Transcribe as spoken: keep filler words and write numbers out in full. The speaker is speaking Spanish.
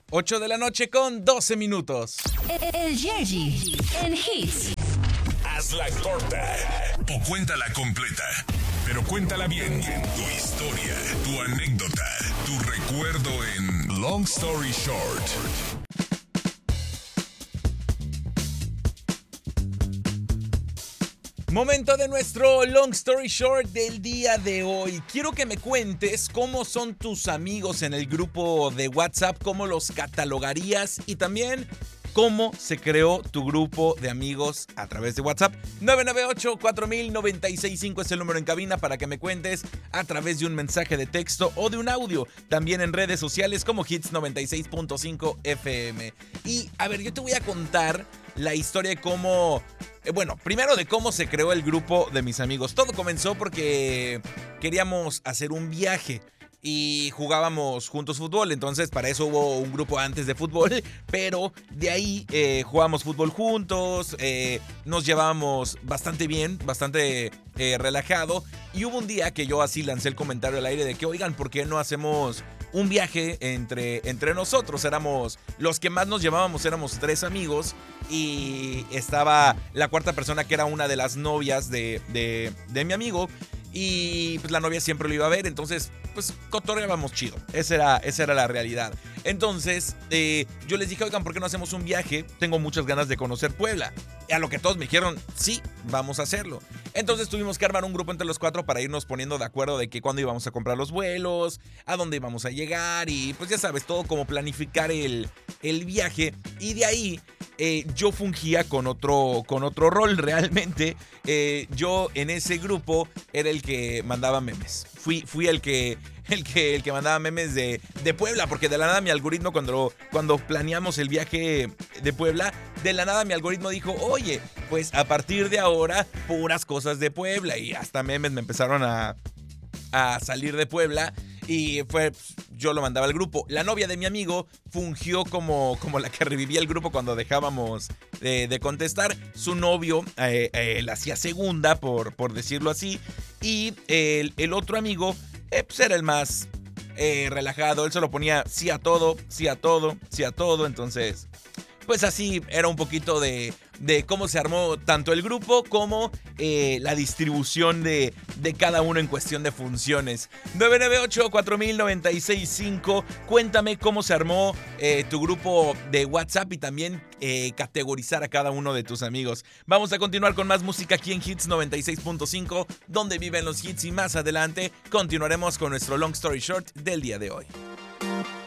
ocho de la noche con doce minutos. El Yerji en Hits. Hazla corta o cuéntala completa, pero cuéntala bien. Tu historia, tu anécdota, tu recuerdo en Long Story Short. Momento de nuestro Long Story Short del día de hoy. Quiero que me cuentes cómo son tus amigos en el grupo de WhatsApp, cómo los catalogarías y también cómo se creó tu grupo de amigos a través de WhatsApp. nueve nueve ocho, cuatro mil, noventa y seis cinco es el número en cabina para que me cuentes a través de un mensaje de texto o de un audio. También en redes sociales como Hits noventa y seis punto cinco F M. Y a ver, yo te voy a contar la historia de cómo... Bueno, primero de cómo se creó el grupo de mis amigos. Todo comenzó porque queríamos hacer un viaje y jugábamos juntos fútbol. Entonces para eso hubo un grupo antes de fútbol, pero de ahí eh, jugábamos fútbol juntos, eh, nos llevábamos bastante bien, bastante eh, relajado. Y hubo un día que yo así lancé el comentario al aire de que, oigan, ¿por qué no hacemos un viaje entre, entre nosotros? Éramos los que más nos llevábamos, éramos tres amigos y estaba la cuarta persona que era una de las novias de, de, de mi amigo. Y pues la novia siempre lo iba a ver, entonces pues cotorreábamos chido. Esa era, esa era la realidad. Entonces eh, yo les dije, oigan, ¿por qué no hacemos un viaje? Tengo muchas ganas de conocer Puebla. Y a lo que todos me dijeron, sí, vamos a hacerlo. Entonces tuvimos que armar un grupo entre los cuatro para irnos poniendo de acuerdo de que cuándo íbamos a comprar los vuelos, a dónde íbamos a llegar y pues ya sabes, todo como planificar el, el viaje. Y de ahí eh, yo fungía con otro, con otro rol realmente. Eh, yo en ese grupo era el que mandaba memes. Fui, fui el que... El que, el que mandaba memes de, de Puebla, porque de la nada mi algoritmo, cuando, cuando planeamos el viaje de Puebla, de la nada mi algoritmo dijo, oye, pues a partir de ahora, puras cosas de Puebla. Y hasta memes me empezaron a, a salir de Puebla. Y fue, yo lo mandaba al grupo. La novia de mi amigo fungió como, como la que revivía el grupo cuando dejábamos de, de contestar. Su novio eh, eh, la hacía segunda, por, por decirlo así. Y el, el otro amigo... Eh, pues era el más eh, relajado. Él solo ponía sí a todo, sí a todo, sí a todo. Entonces, pues así era un poquito de, de cómo se armó tanto el grupo como eh, la distribución de, de cada uno en cuestión de funciones. nueve nueve ocho, cuatro mil, noventa y seis cinco. Cuéntame cómo se armó eh, tu grupo de WhatsApp y también eh, categorizar a cada uno de tus amigos. Vamos a continuar con más música aquí en Hits noventa y seis punto cinco, donde viven los hits, y más adelante continuaremos con nuestro Long Story Short del día de hoy.